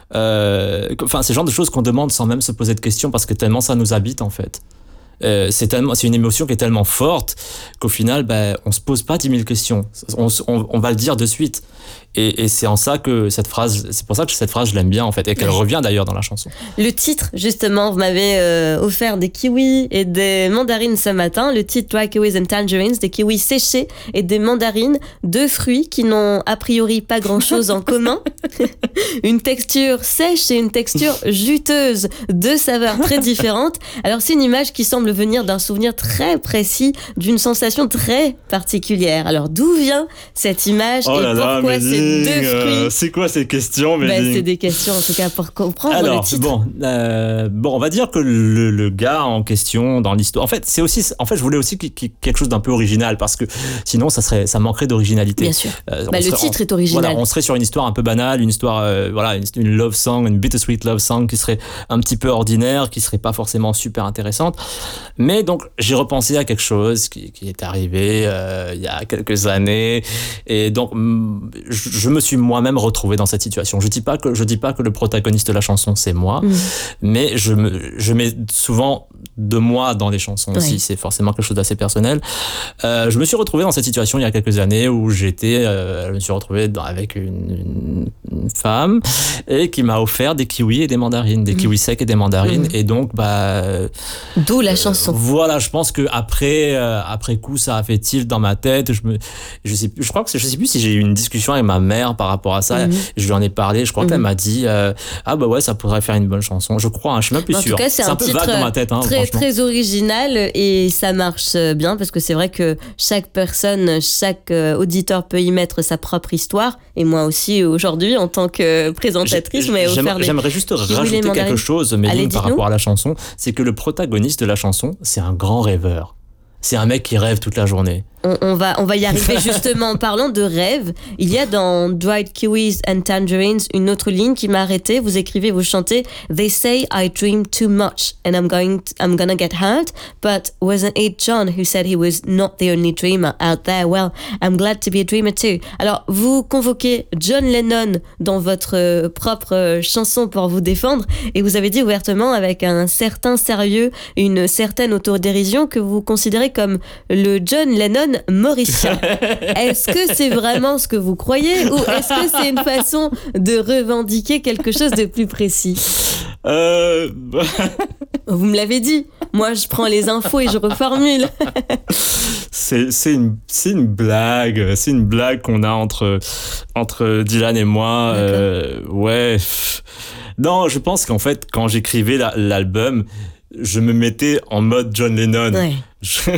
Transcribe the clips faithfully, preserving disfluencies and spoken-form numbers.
Euh, enfin, c'est le genre de choses qu'on demande sans même se poser de questions parce que tellement ça nous habite en fait. Euh, c'est tellement, c'est une émotion qui est tellement forte qu'au final, ben, on se pose pas dix mille questions. On, on, on va le dire de suite. Et, et c'est en ça que cette phrase, c'est pour ça que cette phrase, je l'aime bien en fait, et qu'elle revient d'ailleurs dans la chanson. Le titre, justement, vous m'avez euh, offert des kiwis et des mandarines ce matin. Le titre Dry Kiwis and Tangerines, des kiwis séchés et des mandarines, deux fruits qui n'ont a priori pas grand-chose en commun. Une texture sèche et une texture juteuse, deux saveurs très différentes. Alors c'est une image qui semble venir d'un souvenir très précis, d'une sensation très particulière. Alors d'où vient cette image oh et là pourquoi là, ces deux fruits euh, C'est quoi ces questions, Médine? Ben, c'est des questions en tout cas pour comprendre Alors, le titre. bon, euh, bon, on va dire que le, le gars en question dans l'histoire, en fait, c'est aussi, en fait, je voulais aussi qu'il y ait quelque chose d'un peu original parce que sinon, ça serait, ça manquerait d'originalité. Bien sûr. Euh, bah, le serait, titre on, est original. Voilà, on serait sur une histoire un peu banale, une histoire, euh, voilà, une, une love song, une bittersweet love song qui serait un petit peu ordinaire, qui serait pas forcément super intéressante. Mais donc, j'ai repensé à quelque chose qui, qui est arrivé euh, il y a quelques années, et donc, je, je me suis moi-même retrouvé dans cette situation. Je dis pas que je dis pas que le protagoniste de la chanson c'est moi, mmh. mais je me je mets souvent de moi dans les chansons aussi. Oui. C'est forcément quelque chose d'assez personnel. Euh, je me suis retrouvé dans cette situation il y a quelques années où j'étais, euh, je me suis retrouvé dans, avec une, une, une femme et qui m'a offert des kiwis et des mandarines, des mmh. kiwis secs et des mandarines. Mmh. Et donc bah d'où la chanson. Euh, voilà, je pense que après euh, après coup ça a fait tilt dans ma tête. Je me je sais je crois que je sais plus si j'ai eu une discussion avec ma mère par rapport à ça. Mmh. Je lui en ai parlé. Je crois mmh. qu'elle m'a dit euh, ah bah ouais ça pourrait faire une bonne chanson. Je crois, hein, je suis même plus en sûr. En tout cas, c'est, c'est un, un peu titre vague dans ma tête. Hein, très très original et ça marche bien parce que c'est vrai que chaque personne, chaque auditeur peut y mettre sa propre histoire. Et moi aussi aujourd'hui en tant que présentatrice, je m'ai offert des. J'aimerais juste rajouter quelque chose, Méline, par rapport à la chanson, c'est que le protagoniste de la chanson, c'est un grand rêveur. C'est un mec qui rêve toute la journée. On, on, va, on va y arriver justement. En parlant de rêve, il y a dans Dried Kiwis and Tangerines une autre ligne qui m'a arrêtée. Vous écrivez, vous chantez They say I dream too much and I'm going to, I'm gonna get hurt, but wasn't it John who said he was not the only dreamer out there? Well, I'm glad to be a dreamer too. Alors, vous convoquez John Lennon dans votre propre chanson pour vous défendre et vous avez dit ouvertement avec un certain sérieux, une certaine autodérision que vous considérez comme le John Lennon mauricien. Est-ce que c'est vraiment ce que vous croyez ou est-ce que c'est une façon de revendiquer quelque chose de plus précis? Euh... Vous me l'avez dit. Moi, je prends les infos et je reformule. c'est, c'est, une, c'est une blague. C'est une blague qu'on a entre, entre Dylan et moi. Euh, ouais. Non, je pense qu'en fait, quand j'écrivais la, l'album, je me mettais en mode John Lennon. Ouais. Je...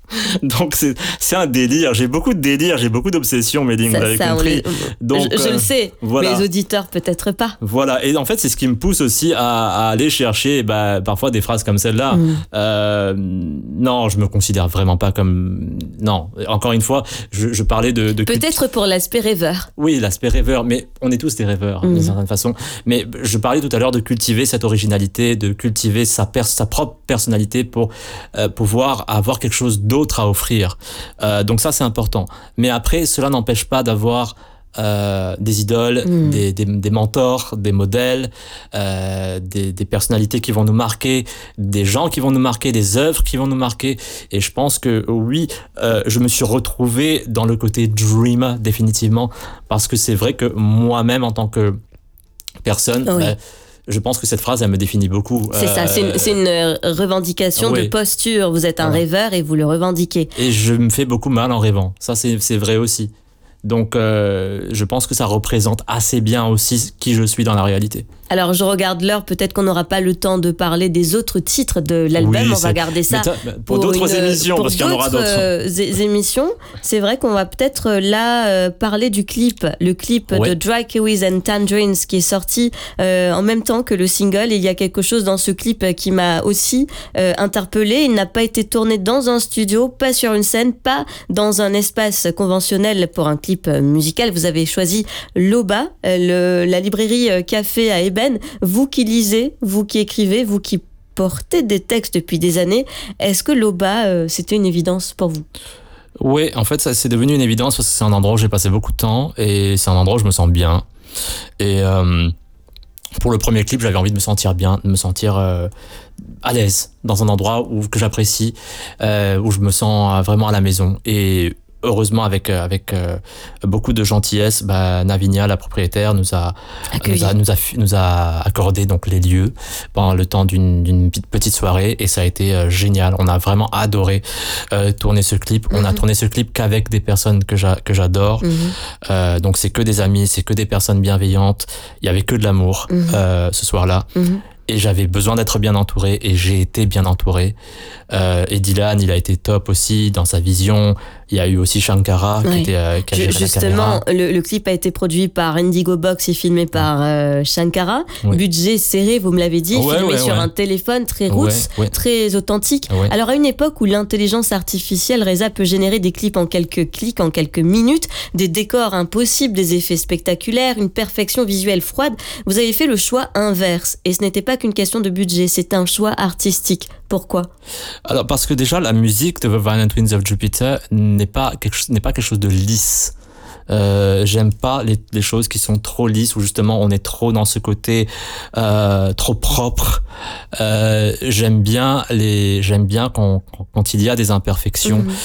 Donc c'est c'est un délire, j'ai beaucoup de délire, j'ai beaucoup d'obsessions, Médine, vous avez compris. Les... Donc je, je euh, le sais, voilà. Mais les auditeurs peut-être pas. Voilà, et en fait c'est ce qui me pousse aussi à, à aller chercher bah, parfois des phrases comme celle-là. Mm. Euh, non, je me considère vraiment pas comme... Non, encore une fois, je, je parlais de... de peut-être cult... pour l'aspect rêveur. Oui, l'aspect rêveur, mais on est tous des rêveurs mm. d'une certaine façon. Mais je parlais tout à l'heure de cultiver cette originalité, de cultiver sa, pers- sa propre personnalité pour euh, pouvoir avoir quelque chose d'autre d'autres à offrir. Euh, donc ça, c'est important. Mais après, cela n'empêche pas d'avoir euh, des idoles, mmh. des, des, des mentors, des modèles, euh, des, des personnalités qui vont nous marquer, des gens qui vont nous marquer, des œuvres qui vont nous marquer. Et je pense que oui, euh, je me suis retrouvé dans le côté dreamer, définitivement, parce que c'est vrai que moi-même, en tant que personne... Oui. Euh, je pense que cette phrase, elle me définit beaucoup. C'est euh, ça, c'est une, c'est une revendication oui. de posture. Vous êtes un ouais. rêveur et vous le revendiquez. Et je me fais beaucoup mal en rêvant. Ça, c'est, c'est vrai aussi. Donc, euh, je pense que ça représente assez bien aussi qui je suis dans la réalité. Alors, je regarde l'heure. Peut-être qu'on n'aura pas le temps de parler des autres titres de l'album. Oui, on va garder ça pour, pour d'autres une, émissions, pour parce qu'il y en aura d'autres. Euh, émissions. C'est vrai qu'on va peut-être là euh, parler du clip, le clip ouais. de Dry Kiwis and Tangerines qui est sorti euh, en même temps que le single. Et il y a quelque chose dans ce clip qui m'a aussi euh, interpellée. Il n'a pas été tourné dans un studio, pas sur une scène, pas dans un espace conventionnel pour un clip musical. Vous avez choisi Loba, le, la librairie Café à Eben. Vous qui lisez, vous qui écrivez, vous qui portez des textes depuis des années, est-ce que Loba, euh, c'était une évidence pour vous ? Oui, en fait, ça c'est devenu une évidence parce que c'est un endroit où j'ai passé beaucoup de temps et c'est un endroit où je me sens bien. Et euh, pour le premier clip, j'avais envie de me sentir bien, de me sentir euh, à l'aise dans un endroit où que j'apprécie, euh, où je me sens vraiment à la maison. Et heureusement, avec avec euh, beaucoup de gentillesse, bah, Navinia, la propriétaire, nous a nous a, nous a nous a accordé donc les lieux pendant le temps d'une d'une petite soirée, et ça a été euh, génial. On a vraiment adoré euh, tourner ce clip. Mm-hmm. On a tourné ce clip qu'avec des personnes que j'a, que j'adore. Mm-hmm. Euh, donc c'est que des amis, c'est que des personnes bienveillantes. Il y avait que de l'amour mm-hmm. euh, ce soir-là. Mm-hmm. Et j'avais besoin d'être bien entouré, et j'ai été bien entouré. Euh, et Dylan, il a été top aussi dans sa vision. Il y a eu aussi Shankara oui. qui était euh, qui a géré Justement, la caméra. Le, le clip a été produit par Indigo Box et filmé par euh, Shankara. Oui. Budget serré, vous me l'avez dit, ouais, filmé ouais, sur ouais. un téléphone, très roots, ouais, ouais. très authentique. Ouais. Alors à une époque où l'intelligence artificielle, Reza, peut générer des clips en quelques clics, en quelques minutes, des décors impossibles, des effets spectaculaires, une perfection visuelle froide, vous avez fait le choix inverse. Et ce n'était pas qu'une question de budget, c'était un choix artistique. Pourquoi ? Alors parce que déjà la musique de The Violent Winds of Jupiter n'est pas quelque chose, n'est pas quelque chose de lisse. Euh, j'aime pas les, les choses qui sont trop lisses, où justement on est trop dans ce côté euh, trop propre. Euh, j'aime bien les, j'aime bien quand, quand il y a des imperfections. Mmh.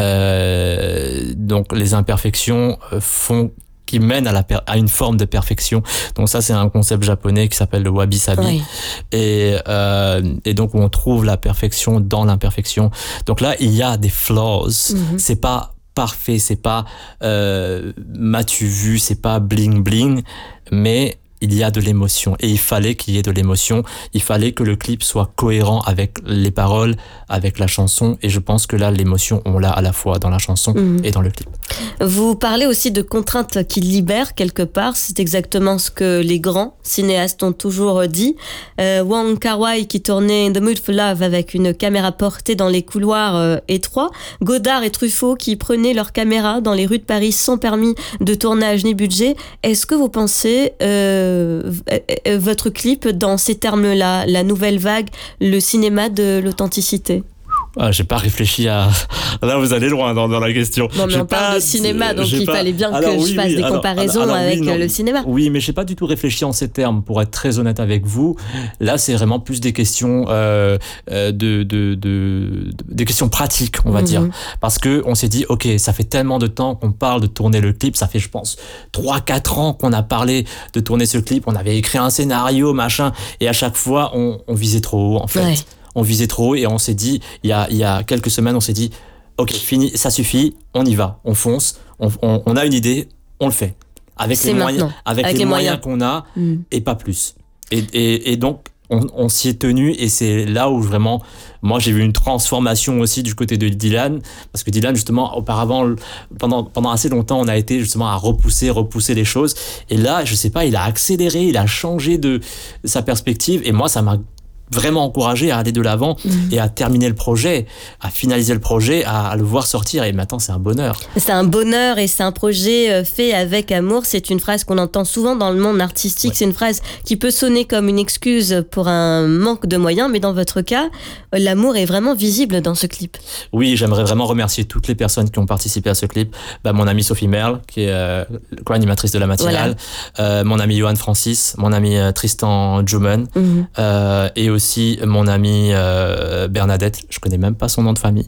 Euh, donc les imperfections font qui mène à, la per- à une forme de perfection. Donc ça, c'est un concept japonais qui s'appelle le wabi-sabi. Oui. Et, euh, et donc, où on trouve la perfection dans l'imperfection. Donc là, il y a des flaws. Mm-hmm. C'est pas parfait, c'est pas euh, m'as-tu vu, c'est pas bling bling, mais il y a de l'émotion, et il fallait qu'il y ait de l'émotion. Il fallait que le clip soit cohérent avec les paroles, avec la chanson, et je pense que là, l'émotion, on l'a à la fois dans la chanson mmh. et dans le clip. Vous parlez aussi de contraintes qui libèrent quelque part. C'est exactement ce que les grands cinéastes ont toujours dit. Euh, Wong Kar-wai qui tournait In the Mood for Love avec une caméra portée dans les couloirs euh, étroits. Godard et Truffaut qui prenaient leur caméra dans les rues de Paris sans permis de tournage ni budget. Est-ce que vous pensez euh, votre clip dans ces termes-là, la nouvelle vague, le cinéma de l'authenticité ? Ah, j'ai pas réfléchi à... Là, vous allez loin dans, dans la question. Non, mais j'ai on parle pas... de cinéma, donc il pas... fallait bien alors, que oui, je fasse oui, des alors, comparaisons alors, alors, avec oui, le cinéma. Oui, mais j'ai pas du tout réfléchi en ces termes, pour être très honnête avec vous. Là, c'est vraiment plus des questions euh, de, de, de, de, des questions pratiques, on va mm-hmm. dire. Parce que on s'est dit, ok, ça fait tellement de temps qu'on parle de tourner le clip. Ça fait, je pense, trois quatre ans qu'on a parlé de tourner ce clip. On avait écrit un scénario, machin. Et à chaque fois, on, on visait trop haut, en fait. Ouais. On visait trop haut, et on s'est dit, il y a, il y a quelques semaines, on s'est dit, ok, fini, ça suffit, on y va, on fonce, on, on, on a une idée, on le fait. Avec C'est les moyens, avec, avec les, les moyens, moyens qu'on a, mm. et pas plus. Et, et, et donc, on, on s'y est tenu, et c'est là où vraiment, moi, j'ai vu une transformation aussi du côté de Dylan, parce que Dylan, justement, auparavant, pendant, pendant assez longtemps, on a été justement à repousser, repousser les choses. Et là, je sais pas, il a accéléré, il a changé de sa perspective, et moi, ça m'a vraiment encouragé à aller de l'avant mmh. et à terminer le projet, à finaliser le projet, à, à le voir sortir, et maintenant c'est un bonheur. C'est un bonheur, et c'est un projet fait avec amour. C'est une phrase qu'on entend souvent dans le monde artistique. Ouais. C'est une phrase qui peut sonner comme une excuse pour un manque de moyens, mais dans votre cas, l'amour est vraiment visible dans ce clip. Oui, j'aimerais vraiment remercier toutes les personnes qui ont participé à ce clip. Bah, mon amie Sophie Merle, qui est euh, co-animatrice de la matinale, voilà. euh, mon ami Johan Francis, mon ami euh, Tristan Juman, mmh. euh, et aussi aussi mon amie euh, Bernadette, je connais même pas son nom de famille.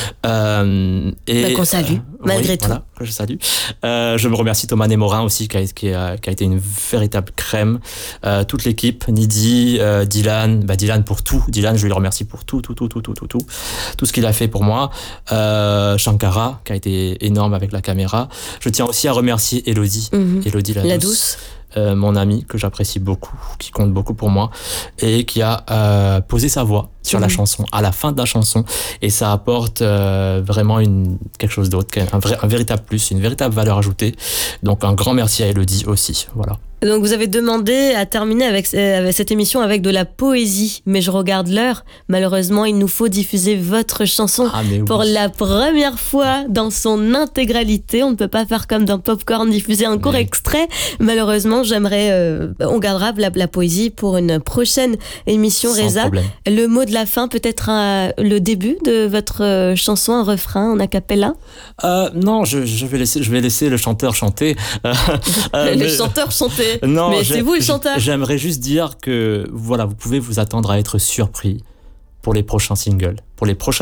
Euh, et, bah, qu'on salue, euh, malgré oui, tout. Voilà, que je salue. Euh, je me remercie Thomas Némorin aussi, qui a, qui a, qui a été une véritable crème. Euh, toute l'équipe, Nidi, euh, Dylan, bah Dylan pour tout. Dylan, je lui remercie pour tout, tout, tout, tout, tout, tout, tout, tout ce qu'il a fait pour moi. Euh, Shankara, qui a été énorme avec la caméra. Je tiens aussi à remercier Elodie, mm-hmm. Elodie la, la douce. douce. Euh, mon ami que j'apprécie beaucoup, qui compte beaucoup pour moi, et qui a euh, posé sa voix sur mmh. la chanson, à la fin de la chanson, et ça apporte euh, vraiment une, quelque chose d'autre, un, vrai, un véritable plus, une véritable valeur ajoutée. Donc un grand merci à Elodie aussi, voilà. Donc vous avez demandé à terminer avec, avec cette émission avec de la poésie, mais je regarde l'heure. Malheureusement, il nous faut diffuser votre chanson ah, oui. pour la première fois dans son intégralité. On ne peut pas faire comme dans Popcorn, diffuser un court oui. extrait. Malheureusement, j'aimerais, euh, on gardera la, la poésie pour une prochaine émission. Sans Reza. Problème. Le mot de la fin, peut-être un, le début de votre euh, chanson, un refrain en a cappella? Euh, non, je, je, vais laisser, je vais laisser le chanteur chanter. Euh, le mais, chanteur chanter. Non, mais c'est vous le chanteur. J'aimerais juste dire que voilà, vous pouvez vous attendre à être surpris pour les prochains singles, pour les prochains